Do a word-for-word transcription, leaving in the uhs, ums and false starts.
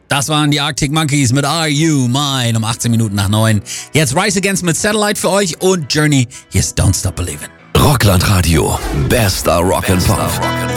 Das waren die Arctic Monkeys mit Are You Mine um achtzehn Minuten nach neun. Jetzt Rise Against mit Satellite für euch und Journey. Hier ist Don't Stop Believin'. Rockland Radio. Bester Rock and Pop.